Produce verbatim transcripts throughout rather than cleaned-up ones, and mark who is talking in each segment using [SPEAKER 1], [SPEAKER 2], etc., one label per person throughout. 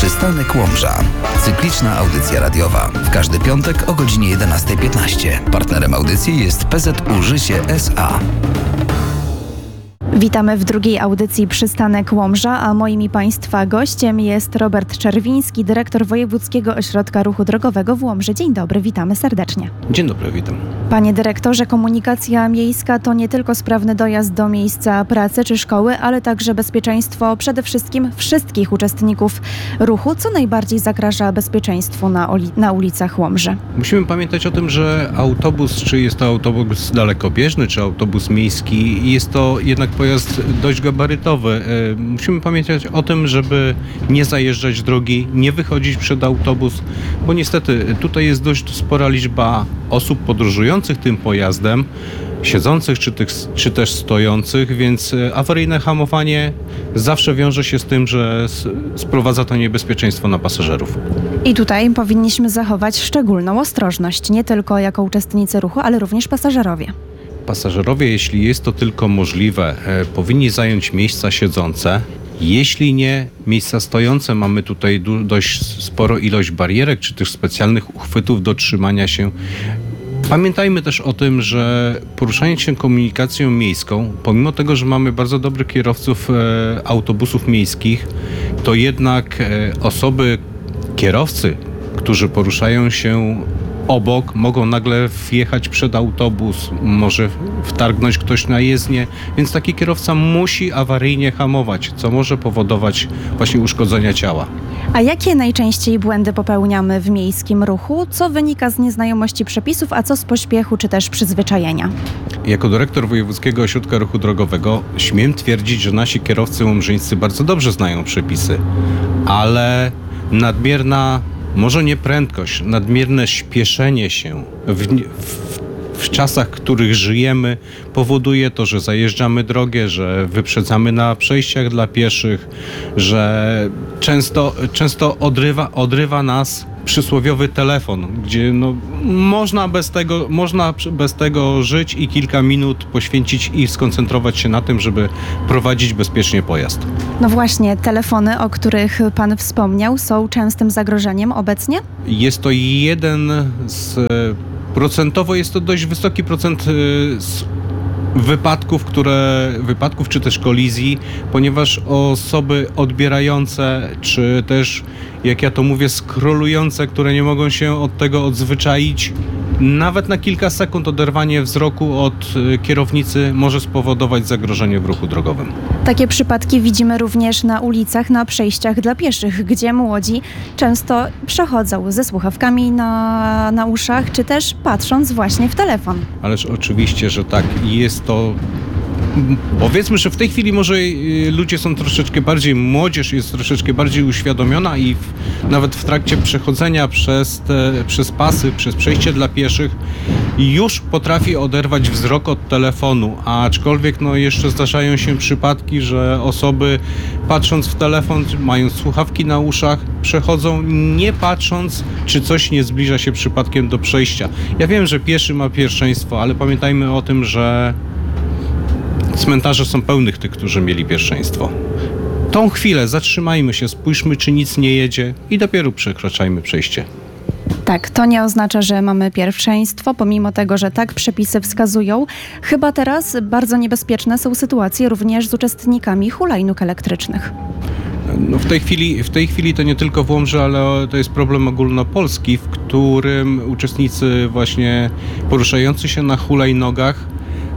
[SPEAKER 1] Przystanek Łomża. Cykliczna audycja radiowa. W każdy piątek o godzinie jedenasta piętnaście. Partnerem audycji jest P Z U Życie S A.
[SPEAKER 2] Witamy w drugiej audycji Przystanek Łomża, a moim i Państwa gościem jest Robert Czerwiński, dyrektor Wojewódzkiego Ośrodka Ruchu Drogowego w Łomży. Dzień dobry, witamy serdecznie.
[SPEAKER 3] Dzień dobry, witam.
[SPEAKER 2] Panie dyrektorze, komunikacja miejska to nie tylko sprawny dojazd do miejsca pracy czy szkoły, ale także bezpieczeństwo przede wszystkim wszystkich uczestników ruchu. Co najbardziej zagraża bezpieczeństwu na, uli- na ulicach Łomży?
[SPEAKER 3] Musimy pamiętać o tym, że autobus, czy jest to autobus dalekobieżny, czy autobus miejski, jest to jednak pojazd dość gabarytowy. Musimy pamiętać o tym, żeby nie zajeżdżać drogi, nie wychodzić przed autobus, bo niestety tutaj jest dość spora liczba osób podróżujących tym pojazdem, siedzących czy, tych, czy też stojących, więc awaryjne hamowanie zawsze wiąże się z tym, że sprowadza to niebezpieczeństwo na pasażerów.
[SPEAKER 2] I tutaj powinniśmy zachować szczególną ostrożność, nie tylko jako uczestnicy ruchu, ale również pasażerowie.
[SPEAKER 3] Pasażerowie, jeśli jest to tylko możliwe, e, powinni zająć miejsca siedzące. Jeśli nie, miejsca stojące, mamy tutaj du- dość sporo ilość barierek, czy też specjalnych uchwytów do trzymania się. Pamiętajmy też o tym, że poruszając się komunikacją miejską, pomimo tego, że mamy bardzo dobrych kierowców e, autobusów miejskich, to jednak e, osoby, kierowcy, którzy poruszają się obok, mogą nagle wjechać przed autobus, może wtargnąć ktoś na jezdnię, więc taki kierowca musi awaryjnie hamować, co może powodować właśnie uszkodzenia ciała.
[SPEAKER 2] A jakie najczęściej błędy popełniamy w miejskim ruchu? Co wynika z nieznajomości przepisów, a co z pośpiechu czy też przyzwyczajenia?
[SPEAKER 3] Jako dyrektor Wojewódzkiego Ośrodka Ruchu Drogowego śmiem twierdzić, że nasi kierowcy łomżyńscy bardzo dobrze znają przepisy, ale nadmierna Może nie prędkość, nadmierne śpieszenie się w, w, w czasach, w których żyjemy, powoduje to, że zajeżdżamy drogę, że wyprzedzamy na przejściach dla pieszych, że często, często odrywa, odrywa nas przysłowiowy telefon, gdzie no, można, bez tego, można bez tego żyć i kilka minut poświęcić i skoncentrować się na tym, żeby prowadzić bezpiecznie pojazd.
[SPEAKER 2] No właśnie, telefony, o których Pan wspomniał, są częstym zagrożeniem obecnie?
[SPEAKER 3] Jest to jeden z... Procentowo jest to dość wysoki procent z wypadków, które, wypadków czy też kolizji, ponieważ osoby odbierające, czy też, jak ja to mówię, skrolujące, które nie mogą się od tego odzwyczaić, nawet na kilka sekund oderwanie wzroku od kierownicy może spowodować zagrożenie w ruchu drogowym.
[SPEAKER 2] Takie przypadki widzimy również na ulicach, na przejściach dla pieszych, gdzie młodzi często przechodzą ze słuchawkami na, na uszach, czy też patrząc właśnie w telefon.
[SPEAKER 3] Ależ oczywiście, że tak. Jest to... Powiedzmy, że w tej chwili może ludzie są troszeczkę bardziej, młodzież jest troszeczkę bardziej uświadomiona i w, nawet w trakcie przechodzenia przez, te, przez pasy, przez przejście dla pieszych już potrafi oderwać wzrok od telefonu, aczkolwiek no, jeszcze zdarzają się przypadki, że osoby patrząc w telefon, mając słuchawki na uszach, przechodzą nie patrząc, czy coś nie zbliża się przypadkiem do przejścia. Ja wiem, że pieszy ma pierwszeństwo, ale pamiętajmy o tym, że cmentarze są pełnych tych, którzy mieli pierwszeństwo. Tą chwilę zatrzymajmy się, spójrzmy, czy nic nie jedzie i dopiero przekraczajmy przejście.
[SPEAKER 2] Tak, to nie oznacza, że mamy pierwszeństwo, pomimo tego, że tak przepisy wskazują. Chyba teraz bardzo niebezpieczne są sytuacje również z uczestnikami hulajnóg elektrycznych.
[SPEAKER 3] No w tej chwili, w tej chwili to nie tylko w Łomży, ale to jest problem ogólnopolski, w którym uczestnicy właśnie poruszający się na hulajnogach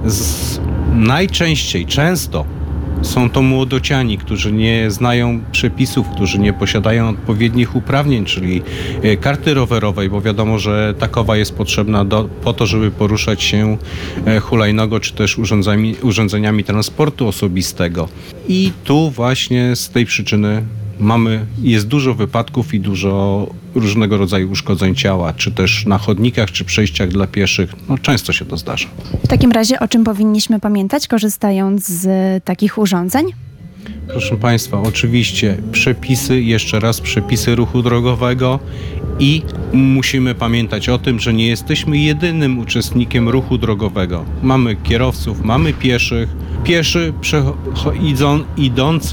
[SPEAKER 3] z najczęściej, często są to młodociani, którzy nie znają przepisów, którzy nie posiadają odpowiednich uprawnień, czyli karty rowerowej, bo wiadomo, że takowa jest potrzebna do, po to, żeby poruszać się hulajnogo, czy też urządzeniami, urządzeniami transportu osobistego. I tu właśnie z tej przyczyny mamy, jest dużo wypadków i dużo różnego rodzaju uszkodzeń ciała, czy też na chodnikach, czy przejściach dla pieszych. No, często się to zdarza.
[SPEAKER 2] W takim razie o czym powinniśmy pamiętać, korzystając z takich urządzeń?
[SPEAKER 3] Proszę Państwa, oczywiście przepisy, jeszcze raz przepisy ruchu drogowego i musimy pamiętać o tym, że nie jesteśmy jedynym uczestnikiem ruchu drogowego. Mamy kierowców, mamy pieszych. Pieszy przecho- idą, idący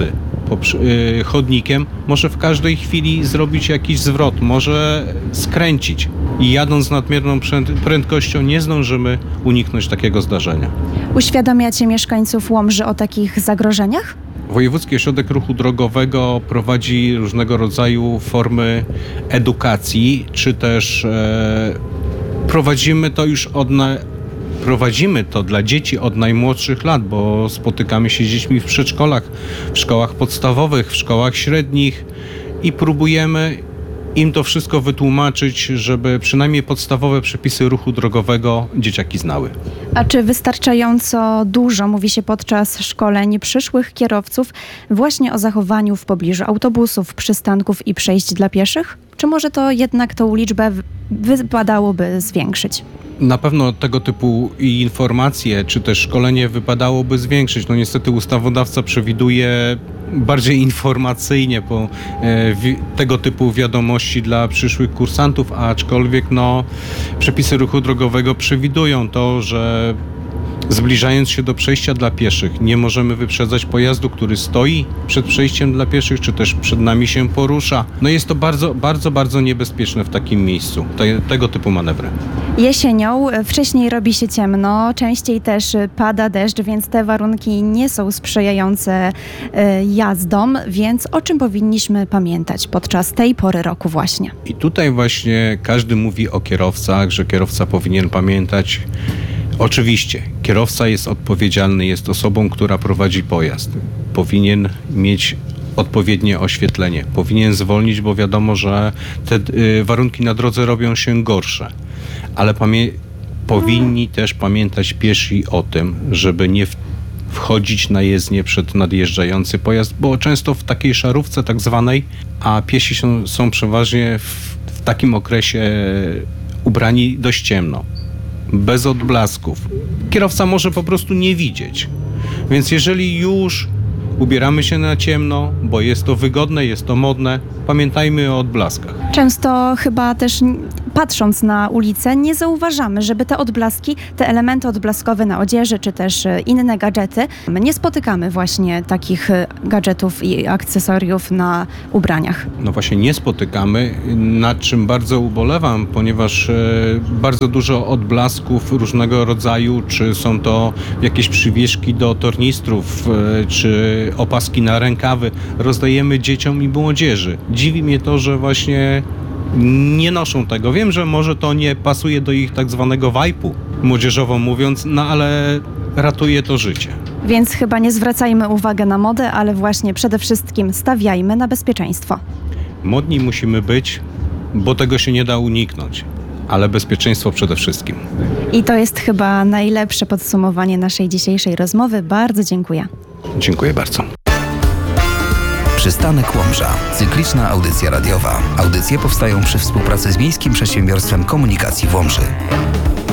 [SPEAKER 3] po, yy, chodnikiem, może w każdej chwili zrobić jakiś zwrot, może skręcić i jadąc z nadmierną prędkością nie zdążymy uniknąć takiego zdarzenia.
[SPEAKER 2] Uświadamiacie mieszkańców Łomży o takich zagrożeniach?
[SPEAKER 3] Wojewódzki Ośrodek Ruchu Drogowego prowadzi różnego rodzaju formy edukacji, czy też e, prowadzimy to już od na, prowadzimy to dla dzieci od najmłodszych lat, bo spotykamy się z dziećmi w przedszkolach, w szkołach podstawowych, w szkołach średnich i próbujemy im to wszystko wytłumaczyć, żeby przynajmniej podstawowe przepisy ruchu drogowego dzieciaki znały.
[SPEAKER 2] A czy wystarczająco dużo mówi się podczas szkoleń przyszłych kierowców właśnie o zachowaniu w pobliżu autobusów, przystanków i przejść dla pieszych? Czy może to jednak tą liczbę wypadałoby zwiększyć?
[SPEAKER 3] Na pewno tego typu informacje, czy też szkolenie wypadałoby zwiększyć. No niestety ustawodawca przewiduje bardziej informacyjnie po e, wi- tego typu wiadomości dla przyszłych kursantów, aczkolwiek no, przepisy ruchu drogowego przewidują to, że zbliżając się do przejścia dla pieszych nie możemy wyprzedzać pojazdu, który stoi przed przejściem dla pieszych, czy też przed nami się porusza. No jest to bardzo, bardzo, bardzo niebezpieczne w takim miejscu, te, tego typu manewry.
[SPEAKER 2] Jesienią wcześniej robi się ciemno, częściej też pada deszcz, więc te warunki nie są sprzyjające y, jazdom, więc o czym powinniśmy pamiętać podczas tej pory roku właśnie?
[SPEAKER 3] I tutaj właśnie każdy mówi o kierowcach, że kierowca powinien pamiętać. Oczywiście, kierowca jest odpowiedzialny, jest osobą, która prowadzi pojazd. Powinien mieć odpowiednie oświetlenie, powinien zwolnić, bo wiadomo, że te y, warunki na drodze robią się gorsze. Ale pamię- powinni też pamiętać piesi o tym, żeby nie w- wchodzić na jezdnię przed nadjeżdżający pojazd, bo często w takiej szarówce tak zwanej, a piesi są, są przeważnie w, w takim okresie ubrani dość ciemno, bez odblasków. Kierowca może po prostu nie widzieć. Więc jeżeli już ubieramy się na ciemno, bo jest to wygodne, jest to modne, pamiętajmy o odblaskach.
[SPEAKER 2] Często chyba też n- patrząc na ulicę nie zauważamy, żeby te odblaski, te elementy odblaskowe na odzieży czy też y, inne gadżety, my nie spotykamy właśnie takich y, gadżetów i akcesoriów na ubraniach.
[SPEAKER 3] No właśnie nie spotykamy, nad czym bardzo ubolewam, ponieważ e, bardzo dużo odblasków różnego rodzaju, czy są to jakieś przywieszki do tornistrów, e, czy opaski na rękawy, rozdajemy dzieciom i młodzieży. Dziwi mnie to, że właśnie nie noszą tego. Wiem, że może to nie pasuje do ich tak zwanego wajpu, młodzieżowo mówiąc, no ale ratuje to życie.
[SPEAKER 2] Więc chyba nie zwracajmy uwagi na modę, ale właśnie przede wszystkim stawiajmy na bezpieczeństwo.
[SPEAKER 3] Modni musimy być, bo tego się nie da uniknąć, ale bezpieczeństwo przede wszystkim.
[SPEAKER 2] I to jest chyba najlepsze podsumowanie naszej dzisiejszej rozmowy. Bardzo dziękuję.
[SPEAKER 3] Dziękuję bardzo.
[SPEAKER 1] Przystanek Łomża. Cykliczna audycja radiowa. Audycje powstają przy współpracy z Miejskim Przedsiębiorstwem Komunikacji w Łomży.